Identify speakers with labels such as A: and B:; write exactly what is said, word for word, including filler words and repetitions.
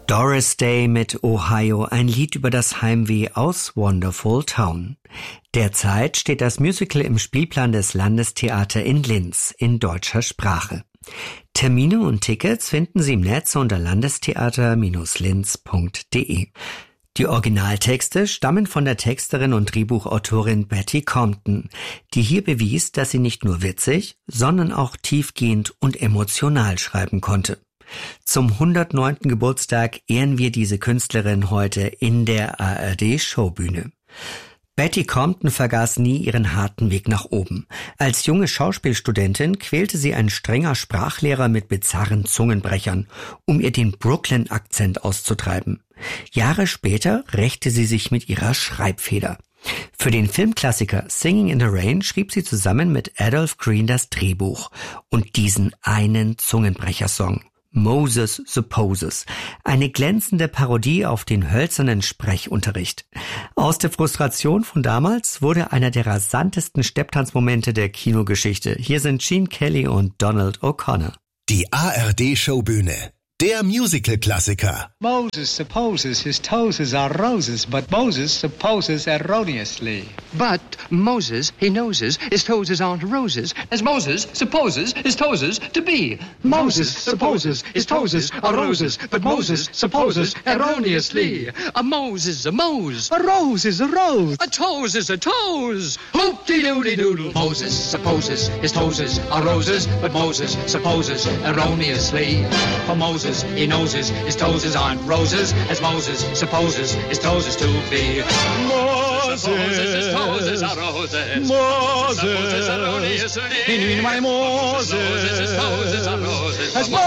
A: Doris Day mit Ohio, ein Lied über das Heimweh aus Wonderful Town. Derzeit steht das Musical im Spielplan des Landestheater in Linz in deutscher Sprache. Termine und Tickets finden Sie im Netz unter landestheater Bindestrich linz punkt de. Die Originaltexte stammen von der Texterin und Drehbuchautorin Betty Compton, die hier bewies, dass sie nicht nur witzig, sondern auch tiefgehend und emotional schreiben konnte. Zum hundertneunten Geburtstag ehren wir diese Künstlerin heute in der A R D-Showbühne. Betty Compton vergaß nie ihren harten Weg nach oben. Als junge Schauspielstudentin quälte sie ein strenger Sprachlehrer mit bizarren Zungenbrechern, um ihr den Brooklyn-Akzent auszutreiben. Jahre später rächte sie sich mit ihrer Schreibfeder. Für den Filmklassiker Singing in the Rain schrieb sie zusammen mit Adolph Green das Drehbuch und diesen einen Zungenbrechersong. Moses Supposes, eine glänzende Parodie auf den hölzernen Sprechunterricht. Aus der Frustration von damals wurde einer der rasantesten Stepptanzmomente der Kinogeschichte. Hier sind Gene Kelly und Donald O'Connor.
B: Die A R D-Showbühne. Der Musical-Klassiker.
C: Moses supposes his toes are roses, but Moses supposes erroneously.
D: But Moses, he noses, his toes aren't roses, as Moses supposes his toes to be. Moses supposes his toes are roses, but Moses supposes erroneously. A Moses, a Mose.
C: A rose is a rose.
D: A toes is a toes. Hoop-de-doodle-doodle. Moses supposes his toes are roses, but Moses supposes erroneously. For Moses, he knows his, his toes aren't roses, as Moses supposes his toes to be.
C: Moses
D: supposes his toes are roses.
C: Moses
D: Supposes erroneously.
C: in my Moses
D: Supposes his toes are roses.
C: As